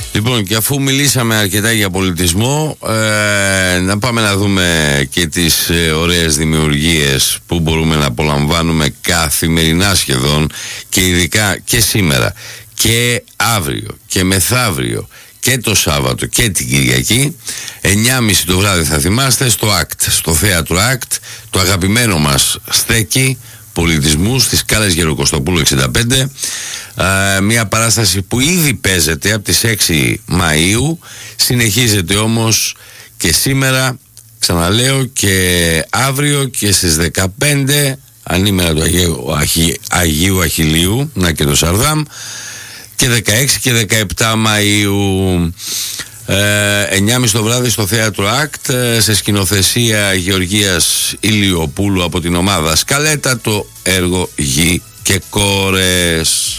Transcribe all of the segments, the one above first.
Λοιπόν, και αφού μιλήσαμε αρκετά για πολιτισμό, να πάμε να δούμε και τις ωραίες δημιουργίες που μπορούμε να απολαμβάνουμε καθημερινά σχεδόν, και ειδικά και σήμερα και αύριο και μεθαύριο και το Σάββατο και την Κυριακή 9.30 το βράδυ, θα θυμάστε, στο ACT, στο θέατρο ACT, το αγαπημένο μας στέκι πολιτισμού στις Σκάλες Γεροκοστοπούλου 65, μια παράσταση που ήδη παίζεται από τις 6 Μαΐου, συνεχίζεται όμως και σήμερα, ξαναλέω, και αύριο και στις 15 ανήμερα του Αγίου Αχιλλείου, να και το Σαρδάμ, και 16 και 17 Μαΐου. 9.30 το βράδυ στο θέατρο ACT, σε σκηνοθεσία Γεωργίας Ηλιοπούλου από την ομάδα Σκαλέτα, το έργο Γη και Κόρες.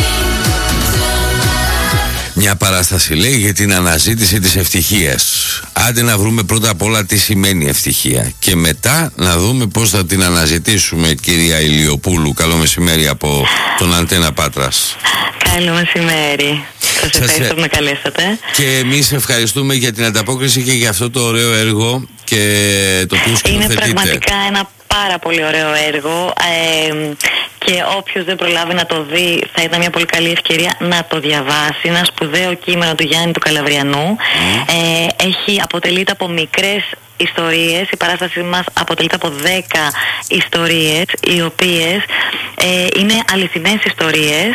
Μια παράσταση, λέει, για την αναζήτηση της ευτυχίας. Άντε να βρούμε πρώτα απ' όλα τι σημαίνει ευτυχία και μετά να δούμε πώς θα την αναζητήσουμε, κυρία Ηλιοπούλου. Καλό μεσημέρι από τον Αντένα Πάτρας. Καλό μεσημέρι. Σας ευχαριστώ που με καλέσατε. Και εμείς ευχαριστούμε για την ανταπόκριση και για αυτό το ωραίο έργο και το οποίο σκηνοθετείτε. Είναι πραγματικά ένα πάρα πολύ ωραίο έργο, και όποιος δεν προλάβει να το δει θα ήταν μια πολύ καλή ευκαιρία να το διαβάσει. Ένα σπουδαίο κείμενο του Γιάννη του Καλαβριανού. Αποτελείται από μικρές ιστορίες. Η παράσταση μας αποτελείται από 10 ιστορίες, οι οποίες είναι αληθινές ιστορίες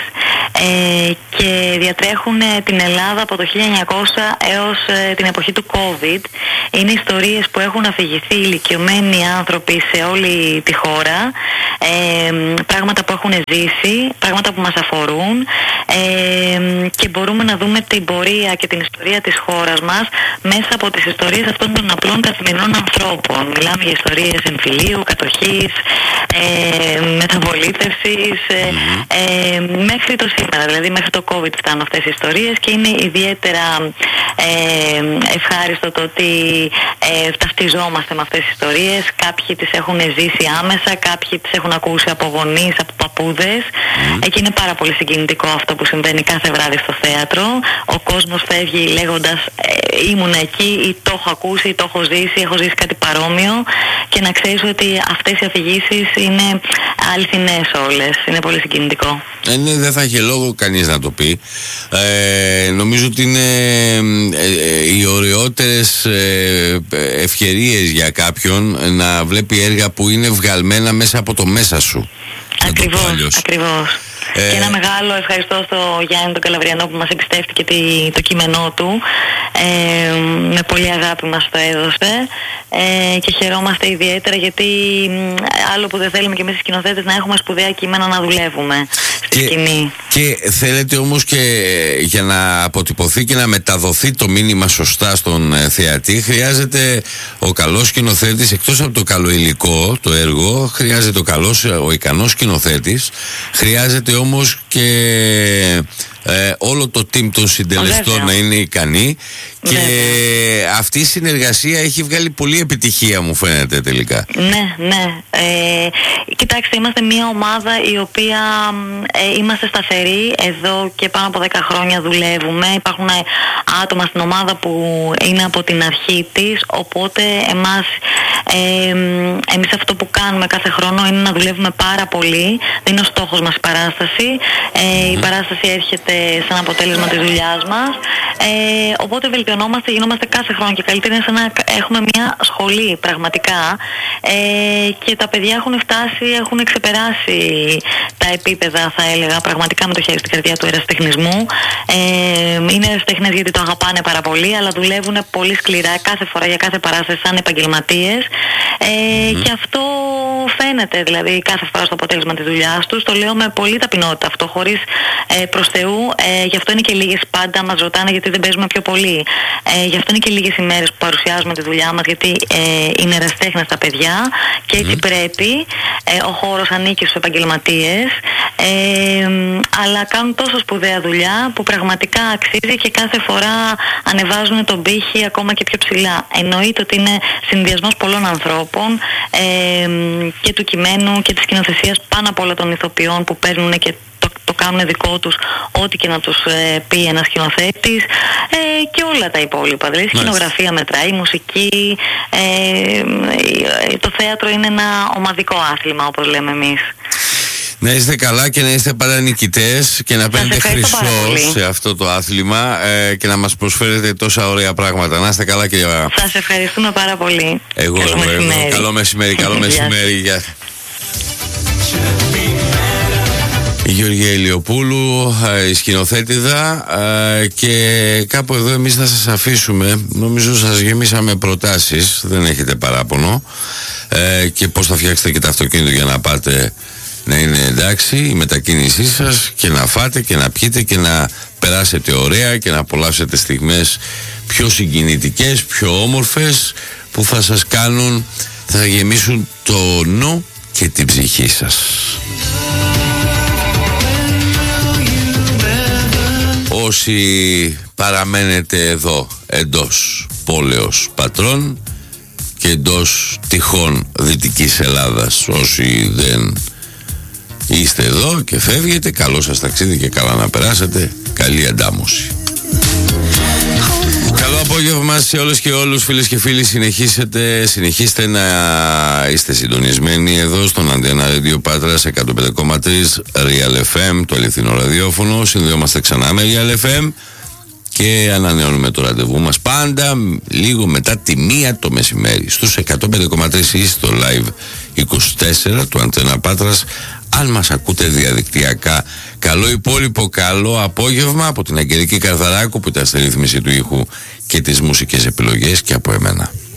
και διατρέχουν την Ελλάδα από το 1900 έως την εποχή του COVID. Είναι ιστορίες που έχουν αφηγηθεί ηλικιωμένοι άνθρωποι σε όλη τη χώρα, πράγματα που έχουν ζήσει, πράγματα που μας αφορούν, και μπορούμε να δούμε την πορεία και την ιστορία της χώρας μας μέσα από τις ιστορίες αυτών των απλών καθημερινών ανθρώπων. Μιλάμε για ιστορίες εμφυλίου, κατοχής, μεταβολήτευσης, μέχρι το σήμερα, δηλαδή μέχρι το COVID φτάνουν αυτές οι ιστορίες, και είναι ιδιαίτερα ευχάριστο το ότι ταυτιζόμαστε με αυτές τις ιστορίες. Κάποιοι τις έχουν ζήσει άμεσα, κάποιοι τις έχουν ακούσει από γονείς, από παππούδες, και είναι πάρα πολύ συγκινητικό αυτό που συμβαίνει κάθε βράδυ στο θέατρο. Ο κόσμος φεύγει λέγοντας ήμουν εκεί, ή το έχω ακούσει, ή το έχω ζήσει, έχω ζήσει κάτι παρόμοιο, και να ξέρεις ότι αυτές οι αφηγήσεις είναι αληθινές όλες. Είναι πολύ συγκινητικό. Ναι, δεν θα είχε λόγο κανείς να το πει. Νομίζω ότι είναι οι ωραιότερες ευκαιρίες για κάποιον να βλέπει έργα που είναι βγαλμένα μέσα από το μέσα σου. Ακριβώς. Και ένα μεγάλο ευχαριστώ στο Γιάννη τον Καλαβριανό που μας εμπιστεύτηκε το κείμενό του. Με πολύ αγάπη μας το έδωσε, και χαιρόμαστε ιδιαίτερα, γιατί άλλο που δεν θέλουμε και εμείς οι σκηνοθέτες να έχουμε σπουδαία κείμενα να δουλεύουμε στη σκηνή. Και θέλετε όμως και για να αποτυπωθεί και να μεταδοθεί το μήνυμα σωστά στον θεατή, χρειάζεται ο καλός σκηνοθέτης, εκτός από το καλό υλικό, το έργο, χρειάζεται ο ικανός σκηνοθέτης, χρειάζεται όμως και όλο το team των συντελεστών να είναι ικανοί. Και αυτή η συνεργασία έχει βγάλει πολλή επιτυχία, μου φαίνεται, τελικά. Ναι. Κοιτάξτε, είμαστε μια ομάδα η οποία είμαστε σταθεροί. Εδώ και πάνω από 10 χρόνια δουλεύουμε. Υπάρχουν άτομα στην ομάδα που είναι από την αρχή της. Οπότε εμείς αυτό που κάνουμε κάθε χρόνο είναι να δουλεύουμε πάρα πολύ. Δεν είναι ο στόχος μας η παράσταση. Η παράσταση έρχεται σαν αποτέλεσμα της δουλειάς μας. Οπότε βελτιωνόμαστε, γινόμαστε κάθε χρόνο και καλύτερα. Είναι σαν να έχουμε μια σχολή πραγματικά, και τα παιδιά έχουν φτάσει, έχουν ξεπεράσει τα επίπεδα, θα έλεγα, πραγματικά με το χέρι στην καρδιά του ερασιτεχνισμού. Είναι ερασιτέχνες γιατί το αγαπάνε πάρα πολύ, αλλά δουλεύουν πολύ σκληρά κάθε φορά για κάθε παράσταση σαν επαγγελματίες, και αυτό φαίνεται δηλαδή κάθε φορά στο αποτέλεσμα της δουλειάς τους. Το λέω με πολύ ταπεινότητα αυτό, χωρίς προς Θεού. Γι' αυτό είναι και λίγες, πάντα μας ρωτάνε γιατί δεν παίζουμε πιο πολύ. Γι' αυτό είναι και λίγες ημέρες που παρουσιάζουμε τη δουλειά μας, γιατί είναι ερασιτέχνες τα παιδιά και έτσι πρέπει. Ο χώρος ανήκει στους επαγγελματίες, αλλά κάνουν τόσο σπουδαία δουλειά που πραγματικά αξίζει, και κάθε φορά ανεβάζουν τον πύχη ακόμα και πιο ψηλά. Εννοείται ότι είναι συνδυασμός πολλών ανθρώπων, και του κειμένου και της σκηνοθεσίας, πάνω απ' όλα των ηθοποιών που παίρνουν και το κάνουν δικό τους, ό,τι και να τους πει ένας σκηνοθέτης, και όλα τα υπόλοιπα. Δηλαδή η σκηνογραφία μετράει, η μουσική, το θέατρο είναι ένα ομαδικό άθλημα, όπως λέμε εμείς. Να είστε καλά και να είστε πάντα νικητές και να παίρνετε χρυσό σε αυτό το άθλημα, και να μας προσφέρετε τόσα ωραία πράγματα. Να είστε καλά, κυρία. Σας ευχαριστούμε πάρα πολύ. Καλό μεσημέρι. Καλό μεσημέρι. Η Γεωργία Ηλιοπούλου, η σκηνοθέτηδα, και κάπου εδώ εμείς θα σας αφήσουμε. Νομίζω σας γεμίσαμε προτάσεις, δεν έχετε παράπονο, και πώς θα φτιάξετε και το αυτοκίνητο για να πάτε να είναι εντάξει η μετακίνησή σας, και να φάτε και να πιείτε και να περάσετε ωραία και να απολαύσετε στιγμές πιο συγκινητικές, πιο όμορφες, που θα σας κάνουν, θα γεμίσουν το νου και την ψυχή σας. Όσοι παραμένετε εδώ εντός πόλεως Πατρών και εντός τυχών Δυτικής Ελλάδας, όσοι δεν είστε εδώ και φεύγετε, καλό σας ταξίδι και καλά να περάσετε, καλή αντάμωση. Καλό απόγευμα σε όλες και όλους, φίλες και φίλοι. Συνεχίστε να είστε συντονισμένοι εδώ στον Αντένα Radio Πάτρας 105,3 Real FM, το αληθινό ραδιόφωνο. Συνδεόμαστε ξανά με Real FM και ανανεώνουμε το ραντεβού μας πάντα λίγο μετά τη 1 το μεσημέρι στους 105,3 ή στο live 24 του Αντένα Πάτρας, αν μας ακούτε διαδικτυακά. Καλό υπόλοιπο καλό απόγευμα από την Αγγελική Καρδαράκου που ήταν στη ρύθμιση του ήχου και τις μουσικές επιλογές, και από εμένα.